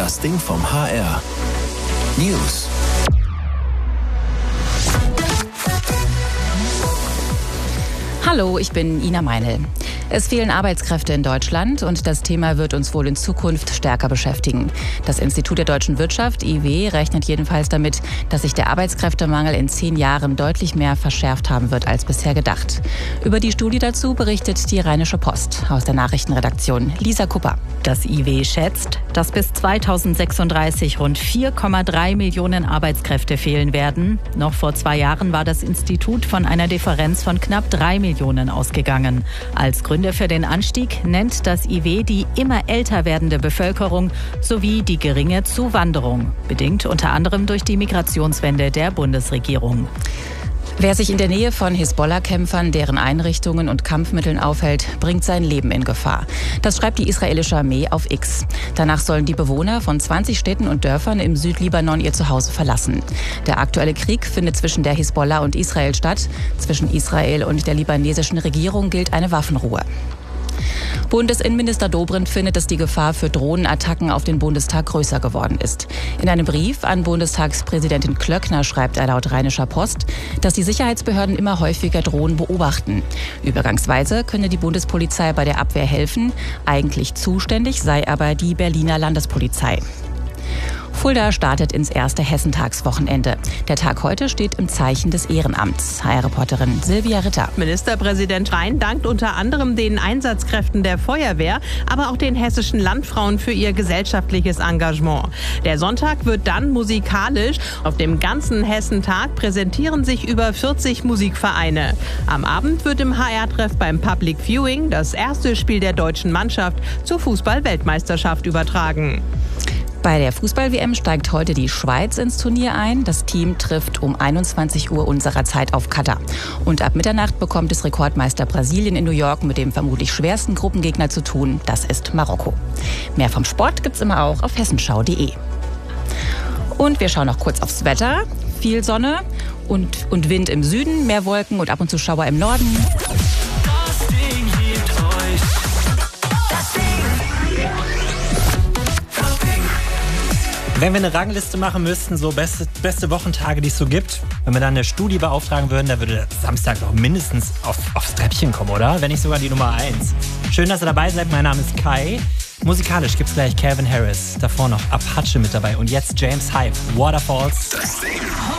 Das Ding vom HR. News. Hallo, ich bin Ina Meinl. Es fehlen Arbeitskräfte in Deutschland und das Thema wird uns wohl in Zukunft stärker beschäftigen. Das Institut der deutschen Wirtschaft, IW, rechnet jedenfalls damit, dass sich der Arbeitskräftemangel in 10 Jahren deutlich mehr verschärft haben wird als bisher gedacht. Über die Studie dazu berichtet die Rheinische Post aus der Nachrichtenredaktion. Lisa Kupper. Das IW schätzt, dass bis 2036 rund 4,3 Millionen Arbeitskräfte fehlen werden. Noch vor 2 Jahren war das Institut von einer Differenz von knapp 3 Millionen ausgegangen. Als Gründe für den Anstieg nennt das IW die immer älter werdende Bevölkerung sowie die geringe Zuwanderung, bedingt unter anderem durch die Migrationswende der Bundesregierung. Wer sich in der Nähe von Hisbollah-Kämpfern, deren Einrichtungen und Kampfmitteln aufhält, bringt sein Leben in Gefahr. Das schreibt die israelische Armee auf X. Danach sollen die Bewohner von 20 Städten und Dörfern im Südlibanon ihr Zuhause verlassen. Der aktuelle Krieg findet zwischen der Hisbollah und Israel statt. Zwischen Israel und der libanesischen Regierung gilt eine Waffenruhe. Bundesinnenminister Dobrindt findet, dass die Gefahr für Drohnenattacken auf den Bundestag größer geworden ist. In einem Brief an Bundestagspräsidentin Klöckner schreibt er laut Rheinischer Post, dass die Sicherheitsbehörden immer häufiger Drohnen beobachten. Übergangsweise könne die Bundespolizei bei der Abwehr helfen. Eigentlich zuständig sei aber die Berliner Landespolizei. Fulda startet ins erste Hessentagswochenende. Der Tag heute steht im Zeichen des Ehrenamts. HR-Reporterin Silvia Ritter. Ministerpräsident Rhein dankt unter anderem den Einsatzkräften der Feuerwehr, aber auch den hessischen Landfrauen für ihr gesellschaftliches Engagement. Der Sonntag wird dann musikalisch. Auf dem ganzen Hessentag präsentieren sich über 40 Musikvereine. Am Abend wird im HR-Treff beim Public Viewing das erste Spiel der deutschen Mannschaft zur Fußball-Weltmeisterschaft übertragen. Bei der Fußball-WM steigt heute die Schweiz ins Turnier ein. Das Team trifft um 21 Uhr unserer Zeit auf Katar. Und ab Mitternacht bekommt es Rekordmeister Brasilien in New York mit dem vermutlich schwersten Gruppengegner zu tun. Das ist Marokko. Mehr vom Sport gibt's immer auch auf hessenschau.de. Und wir schauen noch kurz aufs Wetter. Viel Sonne und Wind im Süden, mehr Wolken und ab und zu Schauer im Norden. Wenn wir eine Rangliste machen müssten, so beste Wochentage, die es so gibt, wenn wir dann eine Studie beauftragen würden, da würde Samstag noch mindestens aufs Treppchen kommen, oder? Wenn nicht sogar die Nummer 1. Schön, dass ihr dabei seid. Mein Name ist Kai. Musikalisch gibt's gleich Calvin Harris. Davor noch Apache mit dabei. Und jetzt James Hype, Waterfalls.